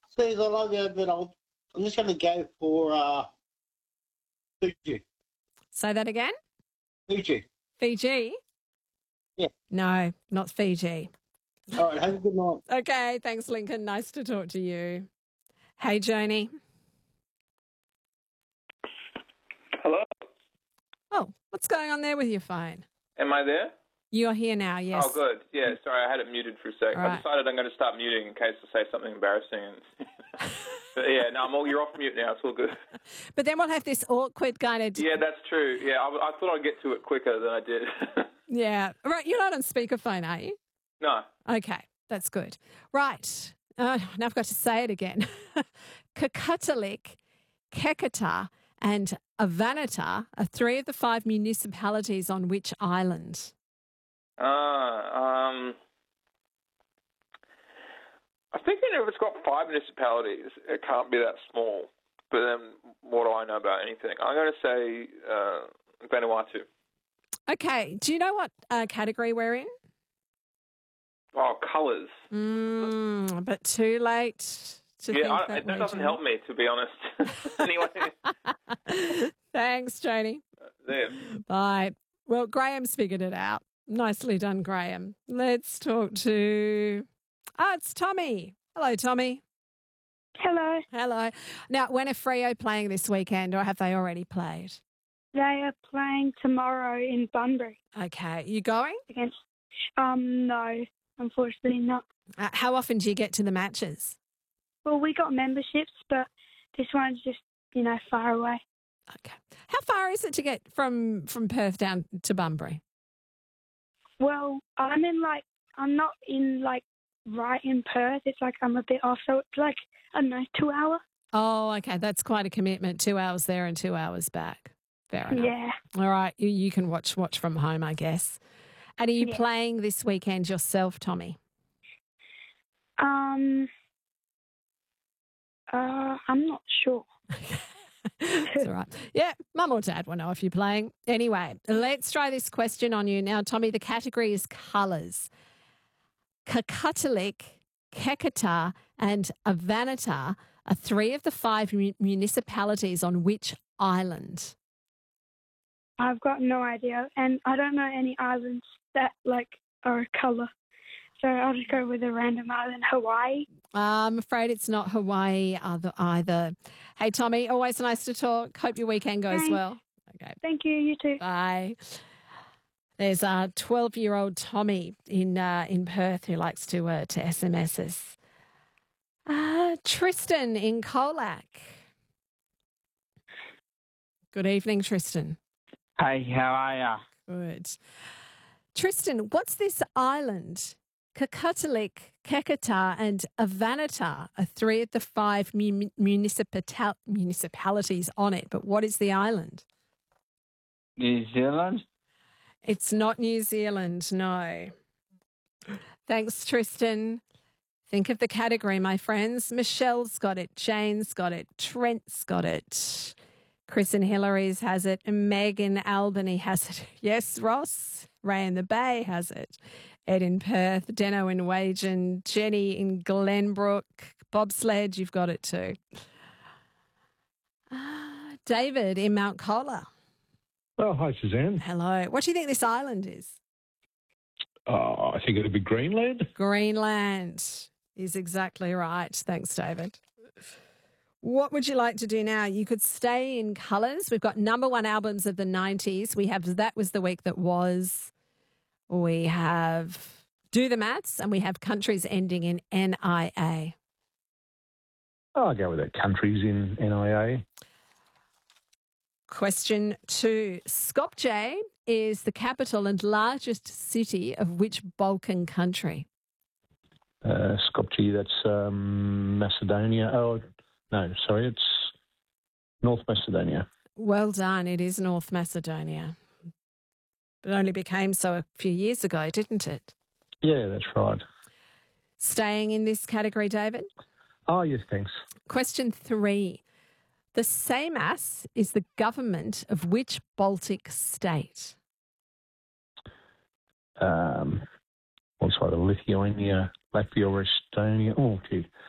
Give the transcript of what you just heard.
Says I love you, but I'm just going to go for Fiji. Say that again? Fiji. Fiji? Yeah. No, not Fiji. All right, have a good night. Okay, thanks, Lincoln. Nice to talk to you. Hey, Joni. Hello? Oh, what's going on there with your phone? Am I there? You're here now, yes. Oh, good. Yeah, sorry, I had it muted for a sec. All right. I decided I'm going to start muting in case I say something embarrassing. But yeah, no, you're off mute now. It's all good. But then we'll have this awkward kind of... Yeah, that's true. Yeah, I thought I'd get to it quicker than I did. Yeah. Right, you're not on speakerphone, are you? No. Okay, that's good. Right. Now I've got to say it again. Kakatalik, Kekata and Avanata are 3 of the 5 municipalities on which island? I think if it's got 5 municipalities, it can't be that small. But then what do I know about anything? I'm going to say Vanuatu. Okay, do you know what category we're in? Oh, colours. But too late to think that way, doesn't Joni. help me, to be honest. Anyway. Thanks, Joni. There. Bye. Well, Graham's figured it out. Nicely done, Graham. Let's talk to... it's Tommy. Hello, Tommy. Hello. Hello. Now, when are Freo playing this weekend, or have they already played? They are playing tomorrow in Bunbury Okay. You going? against. No, unfortunately not. How often do you get to the matches? Well, we got memberships, but this one's just far away. Okay. How far is it to get from Perth down to Bunbury? Well, I'm not in right in Perth. It's I'm a bit off, so it's I don't know, 2 hours. Oh, okay. That's quite a commitment. 2 hours there and 2 hours back. Fair enough. Yeah. All right. You can watch from home, I guess. And are you playing this weekend yourself, Tommy? I'm not sure. That's all right. Yeah, Mum or Dad will know if you're playing. Anyway, let's try this question on you. Now, Tommy, the category is colours. Kakatalik, Kekata and Avanata are 3 of the 5 municipalities on which island? I've got no idea, and I don't know any islands that are a colour. So I'll just go with a random island, Hawaii. I'm afraid it's not Hawaii either. Hey, Tommy, always nice to talk. Hope your weekend goes well. Okay. Thank you. You too. Bye. There's a 12-year-old Tommy in Perth who likes to SMS us. Tristan in Colac. Good evening, Tristan. Hey, how are ya? Good. Tristan, what's this island? Kakatalik, Kekata and Avanata are 3 of the 5 municipalities on it. But what is the island? New Zealand? It's not New Zealand, no. Thanks, Tristan. Think of the category, my friends. Michelle's got it. Jane's got it. Trent's got it. Chris and Hillary's has it. And Meg in Albany has it. Yes, Ross. Ray in the Bay has it. Ed in Perth. Deno in Wagen. Jenny in Glenbrook. Bobsled, you've got it too. David in Mount Colah. Oh, hi, Suzanne. Hello. What do you think this island is? I think it'd be Greenland. Greenland is exactly right. Thanks, David. What would you like to do now? You could stay in colours. We've got number 1 albums of the 90s. We have That Was the Week That Was. We have Do the Maths, and we have countries ending in NIA. I'll go with that. Countries in NIA. Question 2. Skopje is the capital and largest city of which Balkan country? Skopje, that's Macedonia. Oh, no, sorry, it's North Macedonia. Well done. It is North Macedonia. It only became so a few years ago, didn't it? Yeah, that's right. Staying in this category, David? Oh, yes, thanks. Question 3. The Seimas is the government of which Baltic state? Also, Lithuania, Latvia, or Estonia. Oh, gee.